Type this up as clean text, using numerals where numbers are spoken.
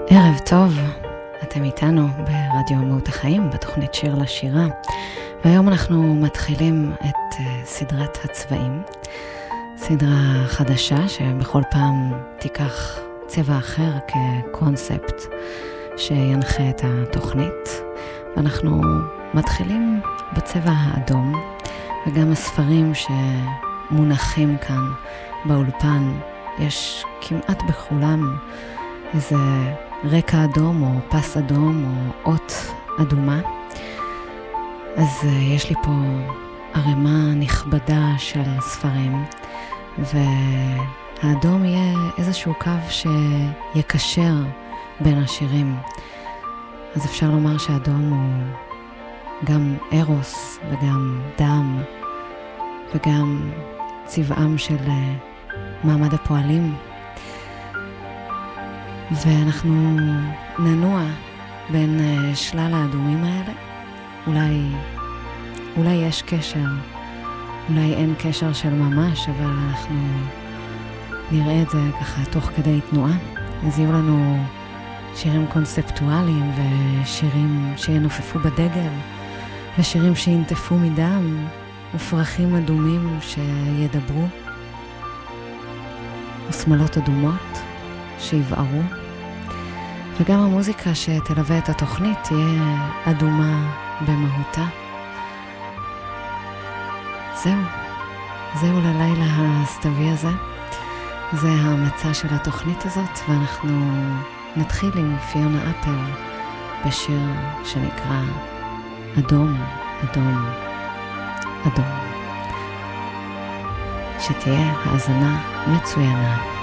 ערב טוב, אתם איתנו ברדיו מהות החיים, בתוכנית שיר לשירה, והיום אנחנו מתחילים את סדרת הצבעים, סדרה חדשה שבכל פעם תיקח צבע אחר כקונספט שינחה את התוכנית, ואנחנו מתחילים בצבע האדום, וגם הספרים שמונחים כאן באולפן, יש כמעט בכולם איזה רקע אדום או פס אדום או אות אדומה. אז יש לי פה ערימה נכבדה של ספרים, והאדום יהיה איזשהו קו שיקשר בין השירים. אז אפשר לומר שהאדום הוא גם ארוס וגם דם וגם צבעם של מעמד הפועלים. ואנחנו ננוע בין שלל האדומים האלה. אולי יש קשר, אולי אין קשר של ממש, אבל אנחנו נראה את זה ככה תוך כדי תנועה. אז יהיו לנו שירים קונספטואליים ושירים שינופפו בדגל, ושירים שינטפו מדם, ופרחים אדומים שידברו, ושמלות אדומות שיבערו, וגם המוזיקה שתלווה את התוכנית תהיה אדומה במהותה. זהו ללילה הסתווי הזה. זה המצע של התוכנית הזאת, ואנחנו נתחיל עם פיונה אפל בשיר שנקרא אדום, אדום, אדום. שתהיה האזנה מצוינה.